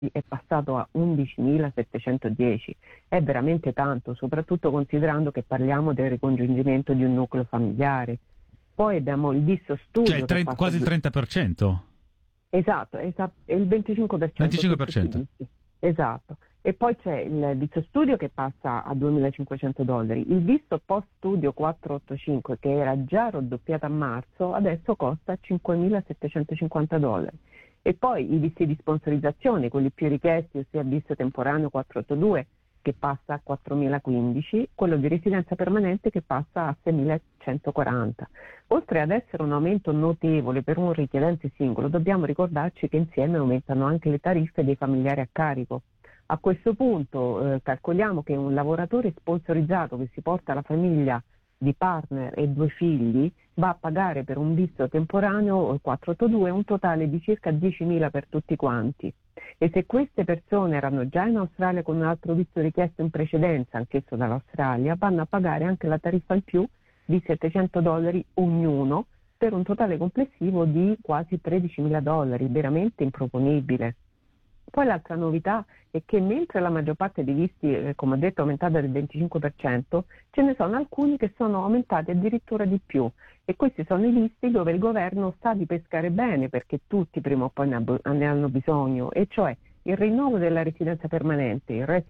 è passato a 11.710. È veramente tanto, soprattutto considerando che parliamo del ricongiungimento di un nucleo familiare. Poi abbiamo il visto studio. Cioè quasi il 30%. Esatto, è il 25%. 25%. Esatto. E poi c'è il visto studio che passa a $2.500. Il visto post studio 485, che era già raddoppiato a marzo, adesso costa $5.750. E poi i visti di sponsorizzazione, quelli più richiesti, ossia il visto temporaneo 482, che passa a 4.015, quello di residenza permanente che passa a 6.140. Oltre ad essere un aumento notevole per un richiedente singolo, dobbiamo ricordarci che insieme aumentano anche le tariffe dei familiari a carico. A questo punto calcoliamo che un lavoratore sponsorizzato che si porta la famiglia di partner e 2 figli va a pagare per un visto temporaneo 482 un totale di circa 10.000 per tutti quanti. E se queste persone erano già in Australia con un altro visto richiesto in precedenza, anch'esso dall'Australia, vanno a pagare anche la tariffa in più di $700 ognuno, per un totale complessivo di quasi $13.000, veramente improponibile. Poi l'altra novità è che mentre la maggior parte dei visti, come ho detto, è aumentata del 25%, ce ne sono alcuni che sono aumentati addirittura di più. E questi sono i visti dove il governo sa di pescare bene, perché tutti prima o poi ne hanno bisogno, e cioè il rinnovo della residenza permanente, il